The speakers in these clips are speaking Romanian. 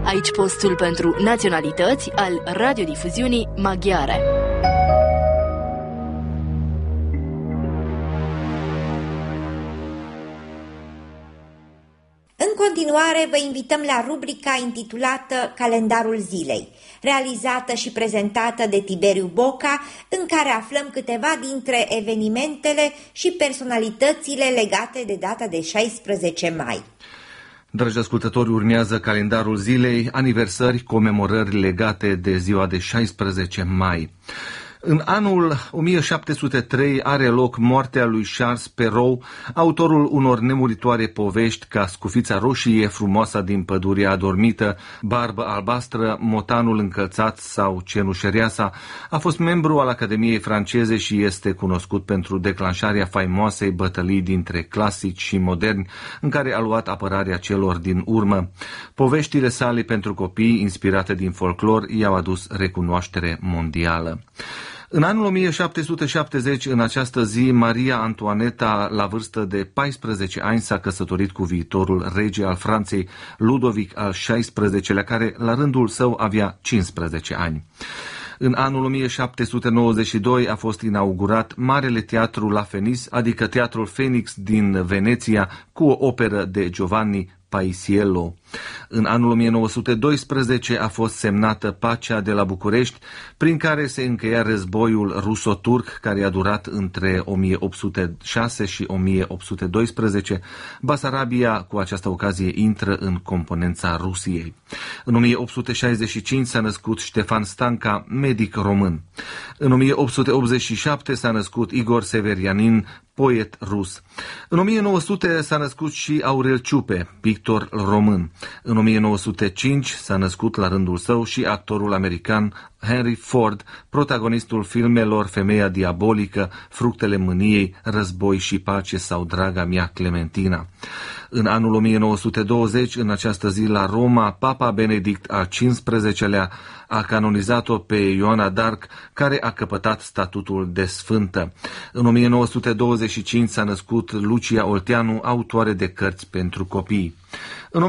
Aici postul pentru naționalități al radiodifuziunii maghiare. În continuare, vă invităm la rubrica intitulată Calendarul zilei, realizată și prezentată de Tiberiu Boca, în care aflăm câteva dintre evenimentele și personalitățile legate de data de 16 mai. Dragi ascultători, urmează calendarul zilei, aniversări, comemorări legate de ziua de 16 mai. În anul 1703 are loc moartea lui Charles Perrault, autorul unor nemuritoare povești ca Scufița roșie, Frumoasa din pădurea adormită, Barbă albastră, Motanul încălțat sau Cenușăreasa. A fost membru al Academiei franceze și este cunoscut pentru declanșarea faimoasei bătălii dintre clasici și moderni, în care a luat apărarea celor din urmă. Poveștile sale pentru copii, inspirate din folclor, i-au adus recunoaștere mondială. În anul 1770, în această zi, Maria Antoaneta, la vârstă de 14 ani, s-a căsătorit cu viitorul rege al Franței, Ludovic al XVI-lea, care la rândul său avea 15 ani. În anul 1792 a fost inaugurat Marele Teatru La Fenice, adică Teatrul Phoenix din Veneția, cu o operă de Giovanni Paisiello. În anul 1912 a fost semnată Pacea de la București, prin care se încheia războiul ruso-turc, care a durat între 1806 și 1812. Basarabia, cu această ocazie, intră în componența Rusiei. În 1865 s-a născut Ștefan Stanca, medic român. În 1887 s-a născut Igor Severianin, poet rus. În 1900 s-a născut și Aurel Ciupe, pictor român. În 1905 s-a născut la rândul său și actorul american Henry Ford, protagonistul filmelor Femeia diabolică, Fructele mâniei, Război și pace sau Draga mea Clementina. În anul 1920, în această zi la Roma, Papa Benedict al XV-lea a canonizat-o pe Ioana d'Arc, care a căpătat statutul de sfântă. În 1925 s-a născut Lucia Olteanu, autoare de cărți pentru copii. În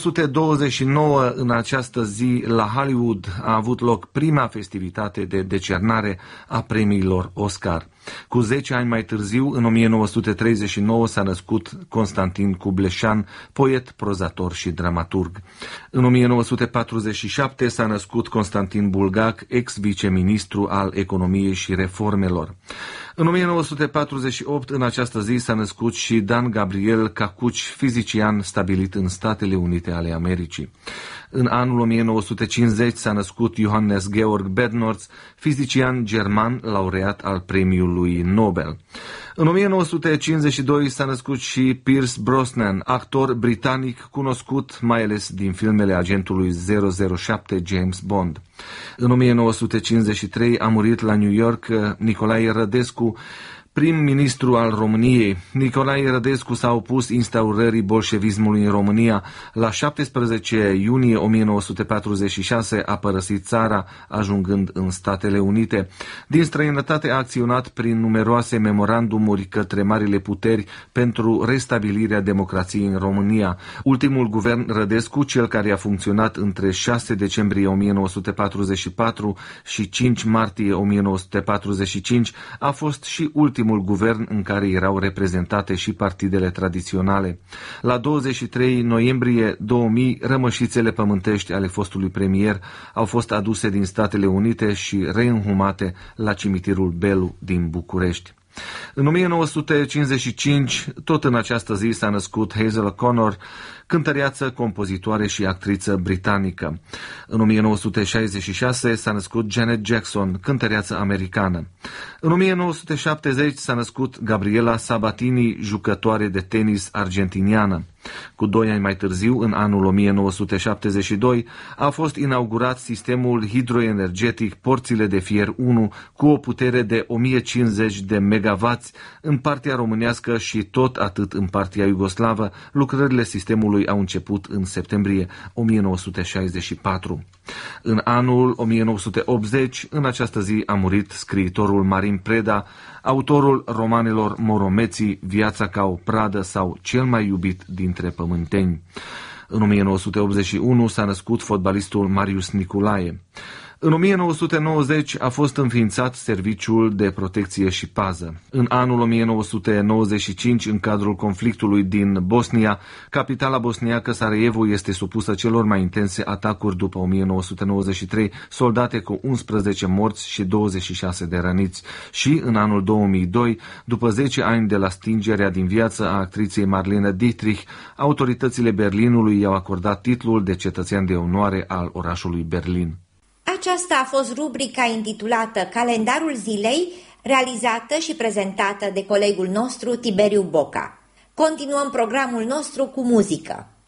1929, în această zi, la Hollywood a avut loc prima festivitate de decernare a premiilor Oscar. Cu 10 ani mai târziu, în 1939, s-a născut Constantin Cubleșan, poet, prozator și dramaturg. În 1947 s-a născut Constantin Bulgac, ex-viceministru al economiei și reformelor. În 1948, în această zi, s-a născut și Dan Gabriel Cacuci, fizician stabilit în Statele Unite ale Americii. În anul 1950 s-a născut Johannes Georg Bednorz, fizician german, laureat al premiului Nobel. În 1952 s-a născut și Pierce Brosnan, actor britanic cunoscut mai ales din filmele agentului 007 James Bond. În 1953 a murit la New York Nicolae Rădescu, prim-ministru al României. Nicolae Rădescu s-a opus instaurării bolșevismului în România. La 17 iunie 1946 a părăsit țara, ajungând în Statele Unite. Din străinătate a acționat prin numeroase memorandumuri către marile puteri pentru restabilirea democrației în România. Ultimul guvern Rădescu, cel care a funcționat între 6 decembrie 1944 și 5 martie 1945, a fost și ultimul guvern în care erau reprezentate și partidele tradiționale. La 23 noiembrie 2000, rămășițele pământești ale fostului premier au fost aduse din Statele Unite și reînhumate la cimitirul Belu din București. În 1955, tot în această zi, s-a născut Hazel O'Connor, cântăreață, compozitoare și actriță britanică. În 1966 s-a născut Janet Jackson, cântăreață americană. În 1970 s-a născut Gabriela Sabatini, jucătoare de tenis argentiniană. Cu 2 ani mai târziu, în anul 1972, a fost inaugurat sistemul hidroenergetic Porțile de Fier 1 cu o putere de 1050 de megawatts în partea românească și tot atât în partea iugoslavă. Lucrările sistemului au început în septembrie 1964. În anul 1980, în această zi, a murit scriitorul Marin Preda, autorul romanelor Moromeții, Viața ca o pradă sau Cel mai iubit dintre pământeni. În 1981 s-a născut fotbalistul Marius Niculae. În 1990 a fost înființat Serviciul de Protecție și Pază. În anul 1995, în cadrul conflictului din Bosnia, capitala bosniacă Sarajevo este supusă celor mai intense atacuri după 1993, soldate cu 11 morți și 26 de răniți. Și în anul 2002, după 10 ani de la stingerea din viață a actriței Marlene Dietrich, autoritățile Berlinului i-au acordat titlul de cetățean de onoare al orașului Berlin. Aceasta a fost rubrica intitulată Calendarul zilei, realizată și prezentată de colegul nostru Tiberiu Boca. Continuăm programul nostru cu muzică.